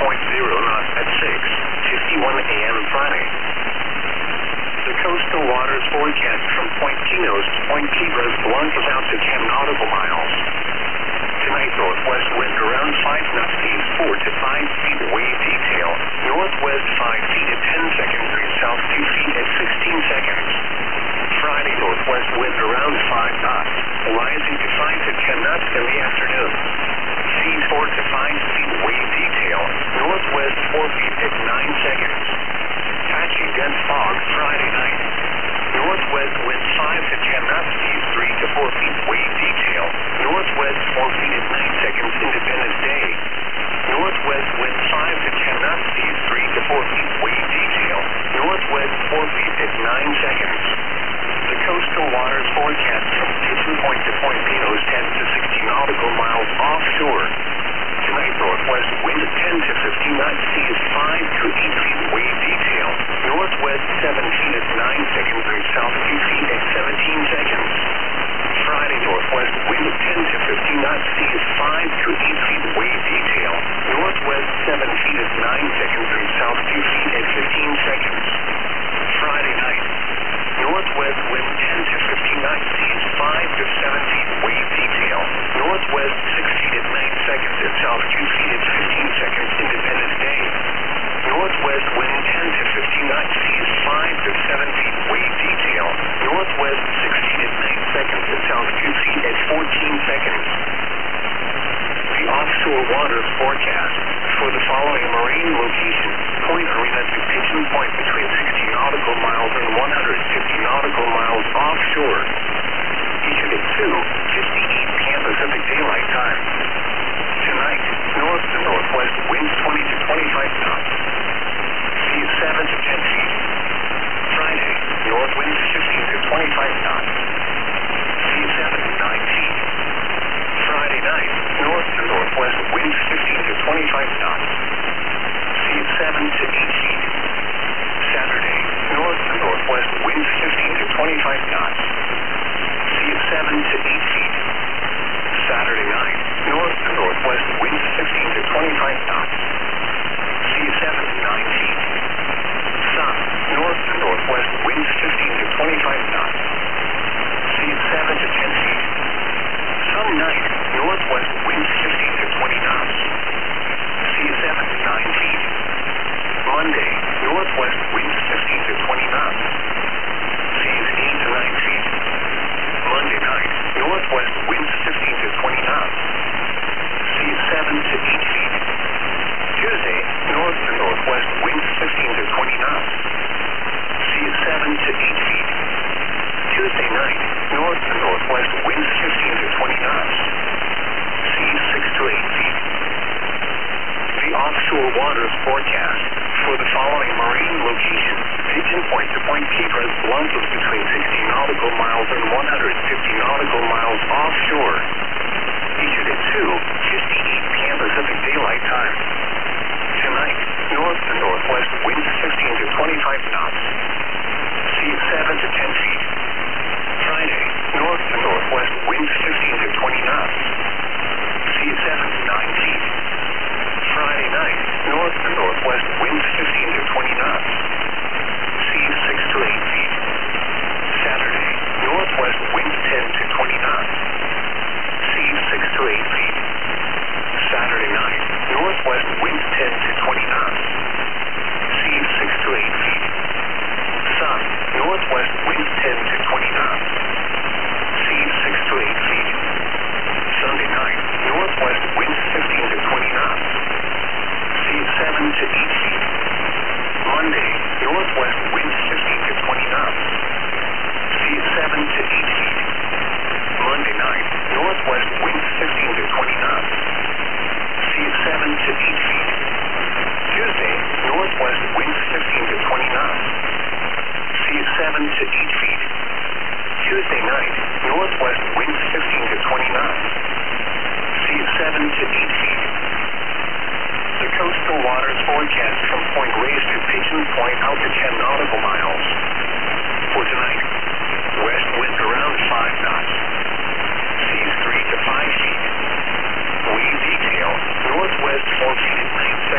knots at 6:51 a.m. Friday. The coastal waters forecast from Point Pinos to Point Quebras launches out to 10 nautical miles. Tonight, northwest wind around 5 knots, seas 4 to 5 feet, wave detail, northwest 5 feet at 10 seconds, south 2 feet at 16 seconds. Friday, northwest wind around 5 knots, rising to 5 to 10 knots in the afternoon. Seas 4 to 5 feet, wave detail, northwest 4 feet at 9 seconds. Patchy dense fog Friday night. Northwest wind 5 to 10 knots, seas 3 to 4 feet, wave detail, northwest 4 feet at 9 seconds, Independence Day. Northwest wind 5 to 10 knots, seas 3 to 4 feet, wave detail, northwest 4 feet at 9 seconds. The coastal waters forecast from Pigeon Point to Point Pinos 10 to 60 nautical miles offshore. Tonight, northwest wind 10 to 15 knots, seas 5 to 8 feet, wave detail, northwest 7 feet at 9 seconds, south 2 feet at 17 seconds. Friday, northwest wind 10 to 15 knots, seas 5 to 8 feet, wave detail, northwest 7 feet at 9 seconds, south 2 feet at 15 seconds. Friday night. Northwest wind 10 to 15 knots, seas 5 to 7 feet, wave detail, northwest 6 feet at 9 seconds, and south 2 feet at 15 seconds, Independence Day. Northwest wind 10 to 15 knots, seas 5 to 7 feet, wave detail, northwest 6 feet at 9 seconds, and south 2 feet at 14 seconds. The offshore waters forecast for the following marine location: Point Arena to Pigeon Point, between 60 nautical miles and 150 nautical miles offshore. Issued at 2:58 p.m. Pacific Daylight Time. Tonight, north to northwest winds 20 to 25 knots. Seas 7 to 10 feet. Friday, north winds 15 to 25 knots. Seas 7 to 9 feet. Friday night, north to northwest winds 15 to 25 knots. Seas 7 to 8 feet. Saturday, north to northwest winds 15 to 25 knots. Seas 7 to 8 feet. Saturday night, north to northwest winds 15 to 25 knots. Seas 7 to 9 feet. Sun, north to northwest winds 15 to 25 knots. Seas 7 to 10 feet. Sun night, northwest winds 15 to 20 knots. Seas 7 to 9 feet. Monday, northwest winds 15 to 20 knots. Seas 8 to 9 feet. Monday night, northwest winds 15 to 20 knots. Seas 7 to 8 feet. Tuesday, north to northwest winds 15 to 20 knots. Seas 7 to 8 feet. Tuesday night, north to northwest winds 15 to 20 knots. Seas 6 to 8 feet. The offshore waters forecast for the following marine location: Pigeon Point to Point Quebras launches between 60 nautical miles and 150 nautical miles offshore. Issued at 2:58 p.m. Pacific Daylight Time. Tonight, north to northwest winds 15 to 25 knots. Seas 7 to 10 feet. Friday, north to northwest winds 15 to 20 knots. Seas 7 to 9 feet. Friday night, north to northwest winds 15 to 20 knots. Seas 6 to 8 feet. Saturday, northwest winds 10 to 20 knots. Seas 6 to 8 feet. Saturday night, northwest winds 10 to 20 knots. Seas 6 to 8 feet. Sun, northwest winds 10 to 20 knots. Seas 6 to 8 feet. Sunday night, northwest winds 15 to 20 knots. Seas 7 to 8 feet. Monday, northwest winds 15 to 20 knots. Seas 7 to 8 feet. Monday night, northwest winds 15 to 20 knots. Seas 7 to 8 feet. Tuesday, northwest winds 15 to 20 knots. Seas 7 to 8 feet. Tuesday night, northwest winds 15 to 20 knots. Seas 7 to 8 feet. The coastal waters forecast from Point Reyes to Pigeon Point out to 10 nautical miles. For tonight, west wind around 5 knots. Seas 3 to 5 feet. Wave detail, northwest 4 feet